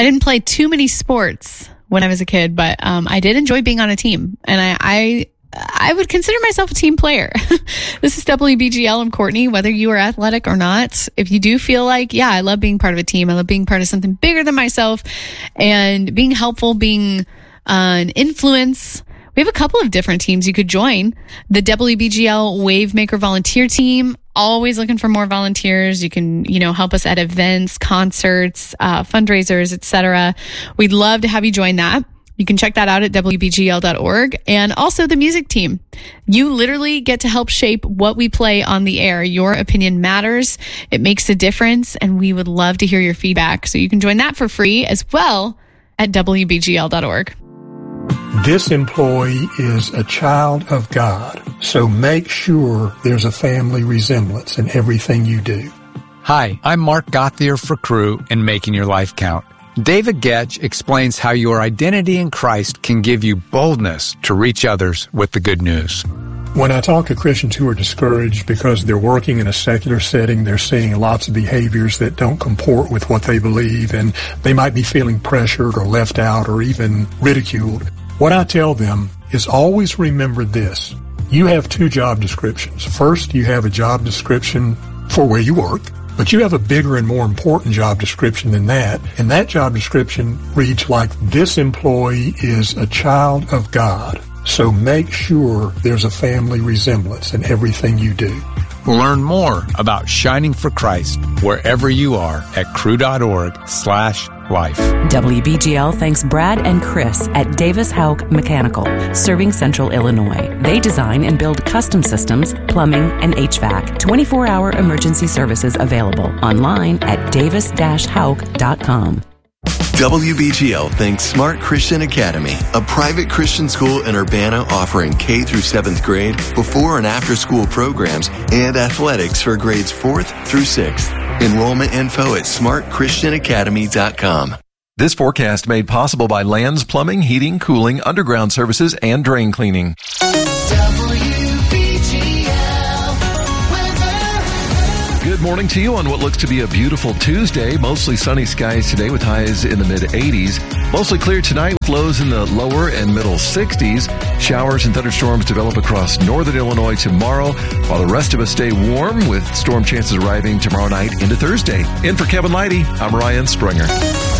I didn't play too many sports when I was a kid, but I did enjoy being on a team, and I would consider myself a team player. This is WBGL. I'm Courtney. Whether you are athletic or not, if you do feel like, I love being part of a team. I love being part of something bigger than myself and being helpful, being an influence. We have a couple of different teams you could join. The WBGL Wavemaker Volunteer Team, always looking for more volunteers. You can, help us at events, concerts, fundraisers, etc. We'd love to have you join that. You can check that out at WBGL.org. And also the music team. You literally get to help shape what we play on the air. Your opinion matters. It makes a difference. And we would love to hear your feedback. So you can join that for free as well at WBGL.org. This employee is a child of God, so make sure there's a family resemblance in everything you do. Hi, I'm Mark Gothier for Crew and Making Your Life Count. David Getch explains how your identity in Christ can give you boldness to reach others with the good news. When I talk to Christians who are discouraged because they're working in a secular setting, they're seeing lots of behaviors that don't comport with what they believe, and they might be feeling pressured or left out or even ridiculed. What I tell them is always remember this. You have two job descriptions. First, you have a job description for where you work, but you have a bigger and more important job description than that. And that job description reads like, this employee is a child of God. So make sure there's a family resemblance in everything you do. Learn more about Shining for Christ wherever you are at crew.org/life. WBGL thanks Brad and Chris at Davis Houck Mechanical, serving Central Illinois. They design and build custom systems, plumbing, and HVAC. 24-hour emergency services available online at davis-houck.com. WBGL thanks Smart Christian Academy, a private Christian school in Urbana offering K through 7th grade, before and after school programs, and athletics for grades 4th through 6th. Enrollment info at smartchristianacademy.com. This forecast made possible by Lands Plumbing, Heating, Cooling, Underground Services, and Drain Cleaning. Good morning to you on what looks to be a beautiful Tuesday. Mostly sunny skies today with highs in the mid-80s. Mostly clear tonight with lows in the lower and middle 60s. Showers and thunderstorms develop across northern Illinois tomorrow, while the rest of us stay warm with storm chances arriving tomorrow night into Thursday. In for Kevin Leidy, I'm Ryan Springer.